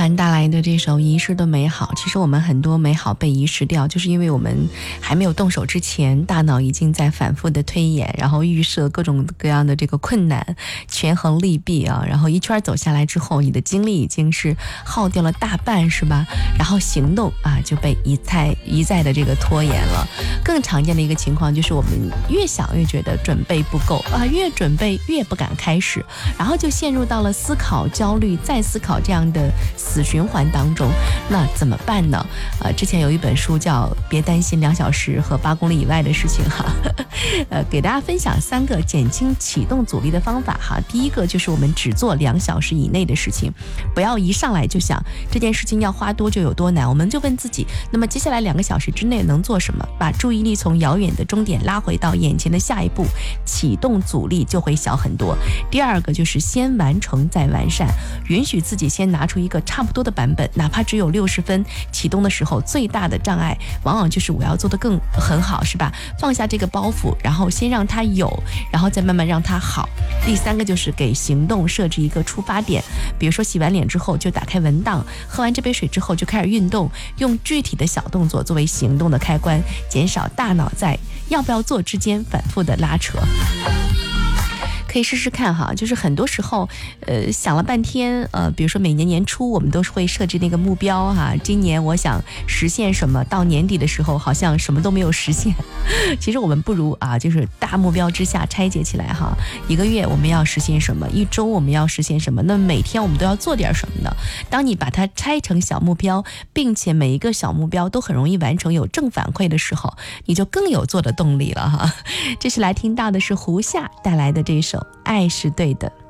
涵带来的这首《遗失的美好》，其实我们很多美好被遗失掉，就是因为我们还没有动手之前，大脑已经在反复的推演，然后预设各种各样的这个困难，权衡利弊啊，然后一圈走下来之后，你的精力已经是耗掉了大半，是吧？然后行动啊就被一再的这个拖延了。更常见的一个情况就是我们越想越觉得准备不够啊，越准备越不敢开始，然后就陷入到了思考、焦虑、再思考这样的死循环当中。那怎么办呢？之前有一本书叫《别担心2小时和8公里以外的事情》哈，给大家分享3个减轻启动阻力的方法哈。第一个就是我们只做2小时以内的事情，不要一上来就想这件事情要花多久有多难，我们就问自己，那么接下来2个小时之内能做什么？把注意力从遥远的终点拉回到眼前的下一步，启动阻力就会小很多。第二个就是先完成再完善，允许自己先拿出一个差不多的版本，哪怕只有60分。启动的时候最大的障碍往往就是我要做得很好，是吧？放下这个包袱，然后先让它有，然后再慢慢让它好。第3个就是给行动设置一个出发点，比如说洗完脸之后就打开文档，喝完这杯水之后就开始运动，用具体的小动作作为行动的开关，减少大脑在要不要做之间反复的拉扯。可以试试看哈，就是很多时候，想了半天，比如说每年年初我们都是会设置那个目标哈，今年我想实现什么，到年底的时候好像什么都没有实现。其实我们不如啊，就是大目标之下拆解起来哈，1个月我们要实现什么，1周我们要实现什么，那每天我们都要做点什么呢？当你把它拆成小目标，并且每一个小目标都很容易完成，有正反馈的时候，你就更有做的动力了哈。这是来听到的是胡夏带来的这首《爱是对的》。